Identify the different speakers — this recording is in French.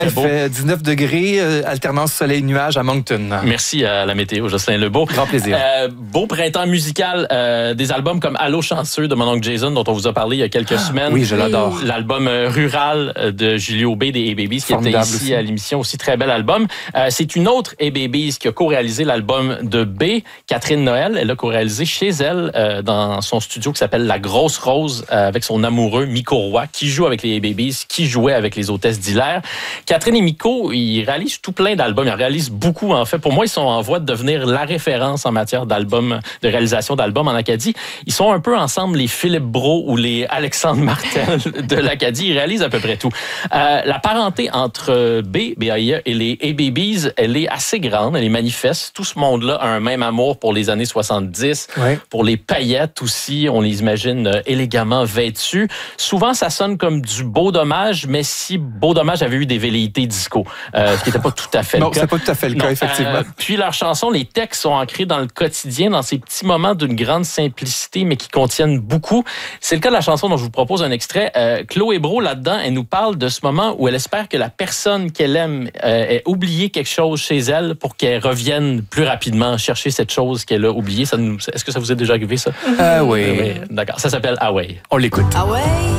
Speaker 1: Il fait 19 degrés, alternance soleil-nuage à Moncton.
Speaker 2: Merci à la météo, Jocelyn Lebeau.
Speaker 1: Grand plaisir.
Speaker 2: Beau printemps musical, des albums comme Allô chanceux de mon oncle Jason, dont on vous a parlé il y a quelques semaines.
Speaker 1: Oui, je l'adore.
Speaker 2: L'album Rural de Julio B des A-Babies, qui était ici aussi à l'émission, aussi très bel album. C'est une autre A-Babies qui a co-réalisé l'album de B, Catherine Noël. Elle a co-réalisé chez elle, dans son studio qui s'appelle La Grosse Rose, avec son amoureux Miko Roy, qui joue avec les A-Babies, qui jouait avec les hôtesses d'Hilaire. Catherine et Miko, ils réalisent tout plein d'albums. Ils réalisent beaucoup, en fait. Pour moi, ils sont en voie de devenir la référence en matière d'albums, de réalisation d'albums en Acadie. Ils sont un peu ensemble les Philippe Brault ou les Alexandre Martel de l'Acadie. Ils réalisent à peu près tout. La parenté entre BAIE et les A-Babies, elle est assez grande, elle est manifeste. Tout ce monde-là a un même amour pour les années 70, pour les paillettes aussi. On les imagine élégamment vêtus. Souvent, ça sonne comme du Beau Dommage, mais si Beau Dommage avait eu des velléités disco, ce qui n'était pas tout à fait le cas.
Speaker 1: Non, c'est pas tout à fait le cas, effectivement.
Speaker 2: Puis leurs chansons, les textes sont ancrés dans le quotidien, dans ces petits moments d'une grande simplicité, mais qui contiennent beaucoup. C'est le cas de la chanson dont je vous propose un extrait. Chloé Brault, là-dedans, elle nous parle de ce moment où elle espère que la personne qu'elle aime ait oublié quelque chose chez elle pour qu'elle revienne plus rapidement chercher cette chose qu'elle a oubliée. Est-ce que ça vous est déjà arrivé, ça?
Speaker 1: Oui.
Speaker 2: D'accord. Ça s'appelle Ah ouais.
Speaker 1: On l'écoute.
Speaker 3: Ah ouais.